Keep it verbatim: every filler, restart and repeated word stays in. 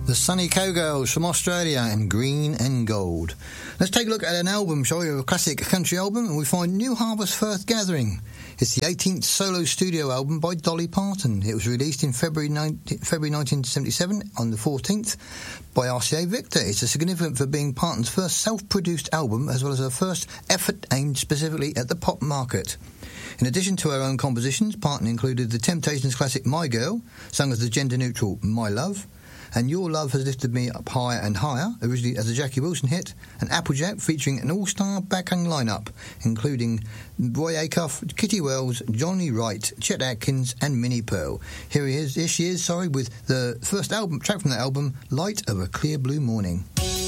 The Sunny Cowgirls from Australia and Green and Gold. Let's take a look at an album, shall we, a classic country album, and we find New Harvest First Gathering. It's the eighteenth solo studio album by Dolly Parton. It was released in February, February nineteen seventy-seven on the fourteenth by R C A Victor. It's significant for being Parton's first self-produced album, as well as her first effort aimed specifically at the pop market. In addition to her own compositions, Parton included the Temptations classic My Girl, sung as the gender-neutral My Love, and Your Love Has Lifted Me Up Higher and Higher, originally as a Jackie Wilson hit, and Applejack, featuring an all-star backing lineup, including Roy Acuff, Kitty Wells, Johnny Wright, Chet Atkins, and Minnie Pearl. Here he is, here she is, sorry, with the first album track from the album, Light of a Clear Blue Morning.